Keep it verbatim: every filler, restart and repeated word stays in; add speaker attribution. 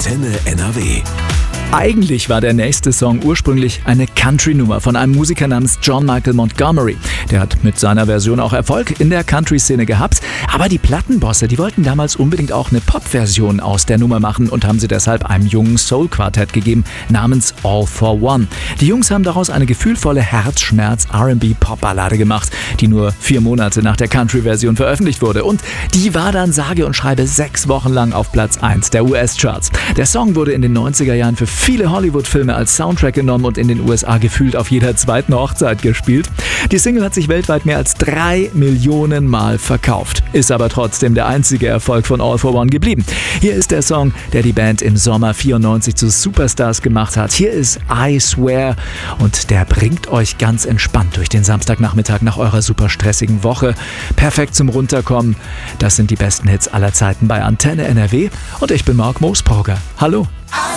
Speaker 1: Antenne N R W.
Speaker 2: Eigentlich war der nächste Song ursprünglich eine Country-Nummer von einem Musiker namens John Michael Montgomery. Der hat mit seiner Version auch Erfolg in der Country-Szene gehabt. Aber die Plattenbosse, die wollten damals unbedingt auch eine Pop-Version aus der Nummer machen und haben sie deshalb einem jungen Soul-Quartett gegeben, namens All for One. Die Jungs haben daraus eine gefühlvolle Herzschmerz-R and B-Pop-Ballade gemacht, die nur vier Monate nach der Country-Version veröffentlicht wurde. Und die war dann sage und schreibe sechs Wochen lang auf Platz eins der U S-Charts. Der Song wurde in den neunziger Jahren für viele Hollywood-Filme als Soundtrack genommen und in den U S A gefühlt auf jeder zweiten Hochzeit gespielt. Die Single hat sich weltweit mehr als drei Millionen Mal verkauft, ist aber trotzdem der einzige Erfolg von All for One geblieben. Hier ist der Song, der die Band im Sommer vierundneunzig zu Superstars gemacht hat. Hier ist I Swear und der bringt euch ganz entspannt durch den Samstagnachmittag nach eurer super stressigen Woche. Perfekt zum Runterkommen. Das sind die besten Hits aller Zeiten bei Antenne N R W und ich bin Marc Moosbrugger. Hallo.